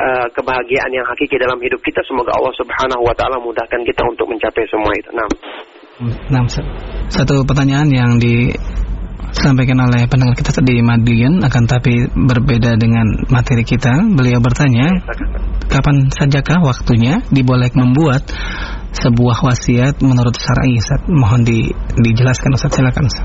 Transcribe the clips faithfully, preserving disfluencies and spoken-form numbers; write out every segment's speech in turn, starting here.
uh, kebahagiaan yang hakiki dalam hidup kita. Semoga Allah Subhanahu wa taala mudahkan kita untuk mencapai semua itu. Nah. Nah, satu pertanyaan yang disampaikan oleh pendengar kita tadi Madiun, akan tapi berbeda dengan materi kita. Beliau bertanya, kapan sajakah waktunya dibolehkan membuat sebuah wasiat menurut syar'i? Ustaz, mohon di, dijelaskan Ustaz, silakan Ustaz.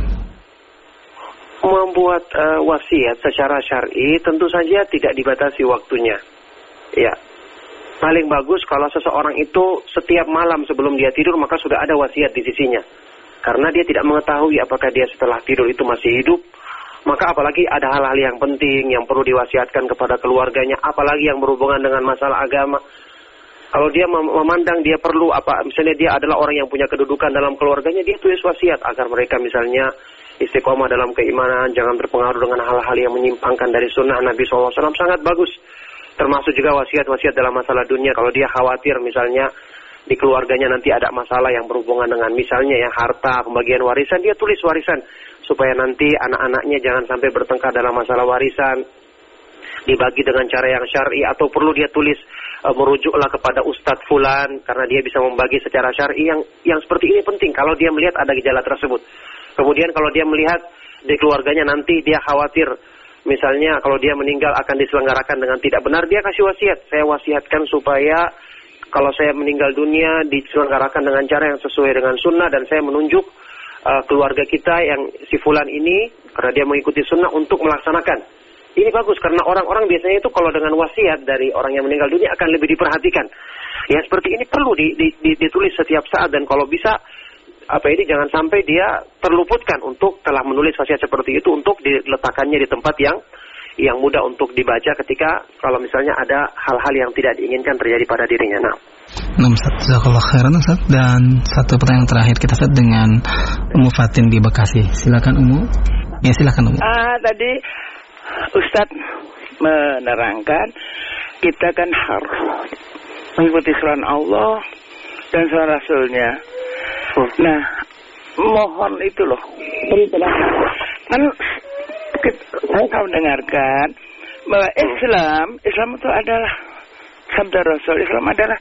Membuat uh, wasiat secara syar'i tentu saja tidak dibatasi waktunya. Ya. Paling bagus kalau seseorang itu setiap malam sebelum dia tidur maka sudah ada wasiat di sisinya. Karena dia tidak mengetahui apakah dia setelah tidur itu masih hidup. Maka apalagi ada hal-hal yang penting yang perlu diwasiatkan kepada keluarganya. Apalagi yang berhubungan dengan masalah agama. Kalau dia memandang dia perlu apa, misalnya dia adalah orang yang punya kedudukan dalam keluarganya, dia tulis wasiat agar mereka misalnya istiqomah dalam keimanan, jangan terpengaruh dengan hal-hal yang menyimpangkan dari sunnah Nabi shallallahu alaihi wasallam. Sangat bagus. Termasuk juga wasiat-wasiat dalam masalah dunia. Kalau dia khawatir misalnya di keluarganya nanti ada masalah yang berhubungan dengan misalnya ya harta, pembagian warisan, dia tulis warisan. Supaya nanti anak-anaknya jangan sampai bertengkar dalam masalah warisan. Dibagi dengan cara yang syar'i, atau perlu dia tulis e, merujuklah kepada Ustadz Fulan karena dia bisa membagi secara syar'i. Yang yang seperti ini penting kalau dia melihat ada gejala tersebut. Kemudian kalau dia melihat di keluarganya nanti dia khawatir misalnya kalau dia meninggal akan diselenggarakan dengan tidak benar, dia kasih wasiat. Saya wasiatkan supaya kalau saya meninggal dunia diselenggarakan dengan cara yang sesuai dengan sunnah, dan saya menunjuk uh, keluarga kita yang si fulan ini karena dia mengikuti sunnah untuk melaksanakan. Ini bagus karena orang-orang biasanya itu kalau dengan wasiat dari orang yang meninggal dunia akan lebih diperhatikan. Ya seperti ini perlu di, di, di, ditulis setiap saat, dan kalau bisa apa ini jangan sampai dia terluputkan untuk telah menulis wasiat seperti itu untuk diletakkannya di tempat yang yang mudah untuk dibaca ketika kalau misalnya ada hal-hal yang tidak diinginkan terjadi pada dirinya. Nah, nah Ustaz, jazakallah khairan Ustaz. Dan satu pertanyaan terakhir kita Ustaz dengan Ummu Fatin di Bekasi. Silakan Ummu. Ya silakan Ummu. Ah tadi Ustaz menerangkan kita kan harus mengikuti sunnah Allah dan sunnah Rasulnya. Nah, mohon itu loh, beritalah. Kan saya tahu dengarkan bahwa Islam, Islam itu adalah sabda Rasul. Islam adalah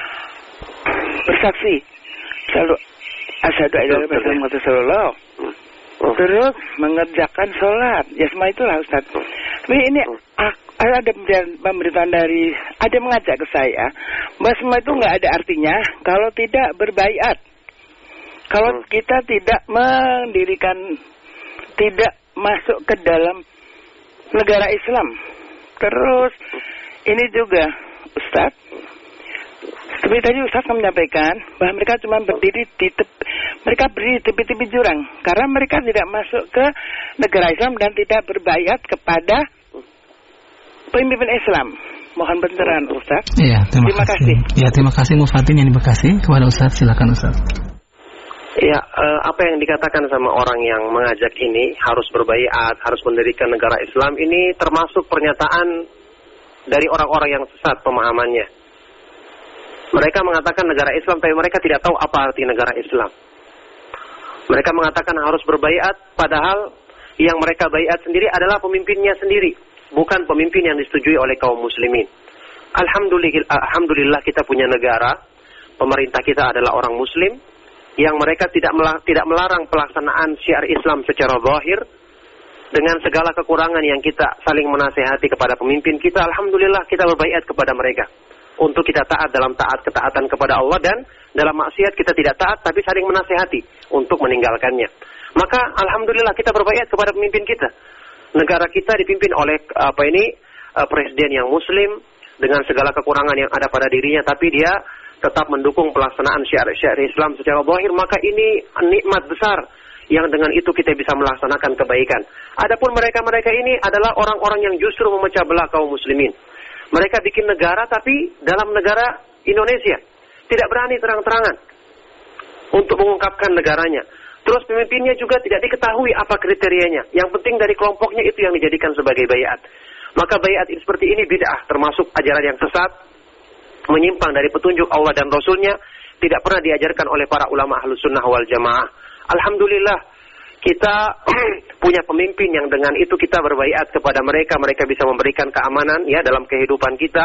bersaksi, selalu asyhadu an la ilaha illallah Rasulullah. Terus mengerjakan sholat, ya semua itulah Ustaz. Tapi ini ada pemberitaan dari, ada mengajak ke saya bahwa semua itu nggak ada artinya kalau tidak berbaiat. Kalau kita tidak mendirikan, tidak masuk ke dalam negara Islam. Terus ini juga Ustaz, seperti tadi Ustaz menyampaikan bahwa mereka cuma berdiri di tepi, mereka berdiri di tepi-tepi jurang karena mereka tidak masuk ke negara Islam dan tidak berbaiat kepada pemimpin Islam. Mohon pencerahan Ustaz. Iya, terima, terima kasih. kasih. Ya, terima kasih Mufatin yang di Bekasi. Kepada Ustaz, silakan Ustaz. Ya, eh, apa yang dikatakan sama orang yang mengajak ini harus berbaiat, harus mendirikan negara Islam, ini termasuk pernyataan dari orang-orang yang sesat pemahamannya. Mereka mengatakan negara Islam, tapi mereka tidak tahu apa arti negara Islam. Mereka mengatakan harus berbaiat, padahal yang mereka baiat sendiri adalah pemimpinnya sendiri, bukan pemimpin yang disetujui oleh kaum muslimin. Alhamdulillah, alhamdulillah kita punya negara, pemerintah kita adalah orang muslim, yang mereka tidak tidak melarang pelaksanaan syiar Islam secara zahir dengan segala kekurangan yang kita saling menasehati kepada pemimpin kita. Alhamdulillah kita berbaiat kepada mereka untuk kita taat dalam taat ketaatan kepada Allah, dan dalam maksiat kita tidak taat tapi saling menasehati untuk meninggalkannya. Maka alhamdulillah kita berbaiat kepada pemimpin kita. Negara kita dipimpin oleh apa ini presiden yang muslim dengan segala kekurangan yang ada pada dirinya, tapi dia tetap mendukung pelaksanaan syiar-syiar Islam secara zahir. Maka ini nikmat besar yang dengan itu kita bisa melaksanakan kebaikan. Adapun mereka-mereka ini adalah orang-orang yang justru memecah belah kaum muslimin. Mereka bikin negara tapi dalam negara Indonesia tidak berani terang-terangan untuk mengungkapkan negaranya. Terus pemimpinnya juga tidak diketahui apa kriterianya. Yang penting dari kelompoknya itu yang dijadikan sebagai baiat. Maka baiat seperti ini bid'ah, termasuk ajaran yang sesat, menyimpang dari petunjuk Allah dan Rasulnya, tidak pernah diajarkan oleh para ulama Ahlus Sunnah wal Jamaah. Alhamdulillah kita punya pemimpin yang dengan itu kita berbaiat kepada mereka, mereka bisa memberikan keamanan ya dalam kehidupan kita,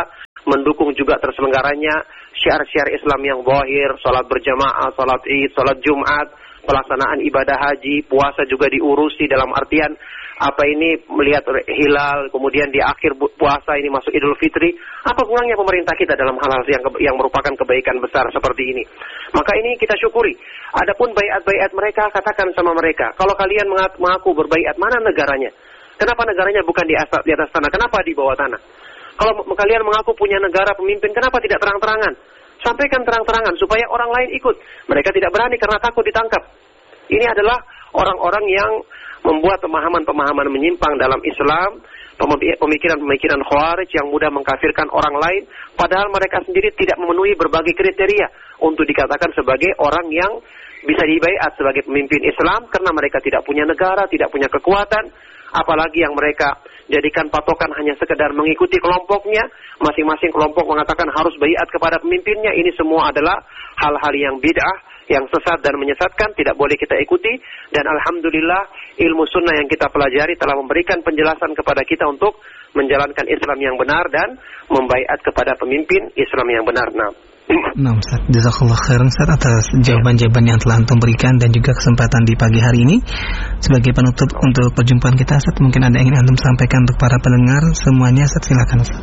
mendukung juga terselenggaranya syiar-syiar Islam yang zahir, salat berjamaah, salat Id, salat Jumat, pelaksanaan ibadah haji, puasa juga diurusi dalam artian apa ini melihat hilal, kemudian di akhir puasa ini masuk Idul Fitri. Apa kurangnya pemerintah kita dalam hal-hal yang yang merupakan kebaikan besar seperti ini? Maka ini kita syukuri. Adapun baiat-baiat mereka, katakan sama mereka, kalau kalian mengaku berbaiat, mana negaranya? Kenapa negaranya bukan di atas, di atas tanah? Kenapa di bawah tanah? Kalau kalian mengaku punya negara pemimpin, kenapa tidak terang-terangan? Sampaikan terang-terangan supaya orang lain ikut. Mereka tidak berani karena takut ditangkap. Ini adalah orang-orang yang membuat pemahaman-pemahaman menyimpang dalam Islam, pemikiran-pemikiran khawarij yang mudah mengkafirkan orang lain, padahal mereka sendiri tidak memenuhi berbagai kriteria untuk dikatakan sebagai orang yang bisa dibaiat sebagai pemimpin Islam, karena mereka tidak punya negara, tidak punya kekuatan, apalagi yang mereka jadikan patokan hanya sekedar mengikuti kelompoknya, masing-masing kelompok mengatakan harus baiat kepada pemimpinnya. Ini semua adalah hal-hal yang bid'ah, yang sesat dan menyesatkan, tidak boleh kita ikuti. Dan alhamdulillah ilmu sunnah yang kita pelajari telah memberikan penjelasan kepada kita untuk menjalankan Islam yang benar dan membaiat kepada pemimpin Islam yang benar. Nah, nah Ustaz, jazakallah khairan Ustaz atas jawaban-jawaban yang telah Antum berikan dan juga kesempatan di pagi hari ini. Sebagai penutup untuk perjumpaan kita, Ustaz, mungkin ada yang ingin Antum sampaikan untuk para pendengar semuanya, Ustaz, silakan Ustaz.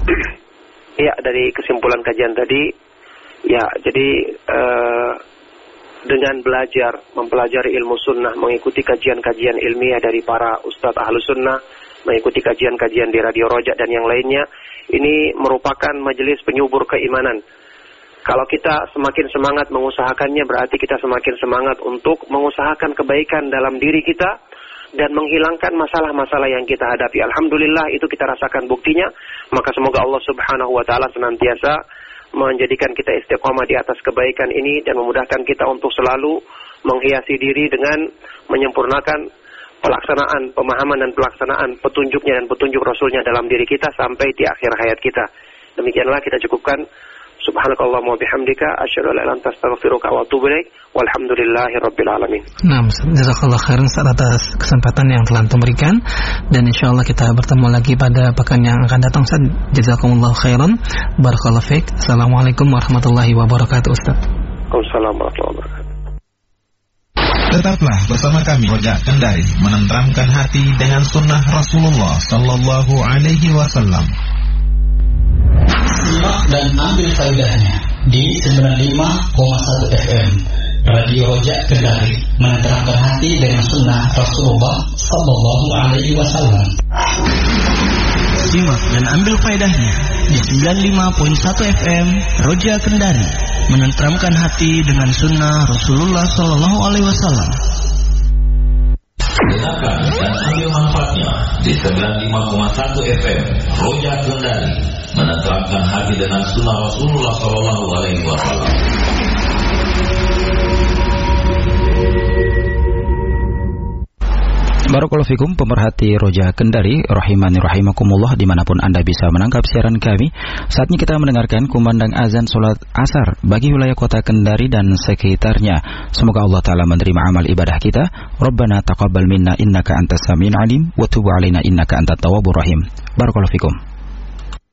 Ya, dari kesimpulan kajian tadi, ya, jadi uh, dengan belajar, mempelajari ilmu sunnah, mengikuti kajian-kajian ilmiah dari para ustadz ahlu sunnah, mengikuti kajian-kajian di Radio Rojak dan yang lainnya, ini merupakan majelis penyubur keimanan. Kalau kita semakin semangat mengusahakannya, berarti kita semakin semangat untuk mengusahakan kebaikan dalam diri kita dan menghilangkan masalah-masalah yang kita hadapi. Alhamdulillah itu kita rasakan buktinya. Maka semoga Allah Subhanahu wa taala senantiasa menjadikan kita istiqomah di atas kebaikan ini dan memudahkan kita untuk selalu menghiasi diri dengan menyempurnakan pelaksanaan, pemahaman dan pelaksanaan petunjuknya dan petunjuk Rasulnya dalam diri kita sampai di akhir hayat kita. Demikianlah kita cukupkan. Subhanakallahumma wa bihamdika asyhadu an la ilaha illa anta astaghfiruka wa atubu ilaik. Walhamdulillahirabbil alamin. Nah, jazakallahu khairan atas kesempatan yang telah Antum berikan dan insyaallah kita bertemu lagi pada pekan yang akan datang. Ustaz, jazakumullahu khairan. Barakallahu fiik. Assalamualaikum warahmatullahi wabarakatuh, Ustaz. Waalaikumsalam warahmatullahi wabarakatuh. Tetaplah bersama kami Rojak Kendari, menenteramkan hati dengan sunnah Rasulullah sallallahu alaihi wasallam. Simak dan ambil faedahnya di sembilan puluh lima koma satu F M Radio Rojak Kendari, menenteramkan hati dengan sunnah Rasulullah sallallahu alaihi wasallam. Simak dan ambil faedahnya di sembilan puluh lima koma satu F M Rojak Kendari, menenteramkan hati dengan sunnah Rasulullah sallallahu alaihi wasallam. Dengarkan dan ambil manfaatnya di sembilan puluh lima koma satu F M Rojak Kendari, menenteramkan hati dengan sunnah Rasulullah sallallahu alaihi wasallam. Barakallahu fikum pemerhati Roja Kendari, rahimani rahimakumullah, dimanapun Anda bisa menangkap siaran kami. Saatnya kita mendengarkan kumandang azan sholat asar bagi wilayah kota Kendari dan sekitarnya. Semoga Allah Ta'ala menerima amal ibadah kita. Rabbana taqabbal minna innaka antas samiul alim wa tub alaina innaka antat tawwabur rahim. Barakallahu fikum.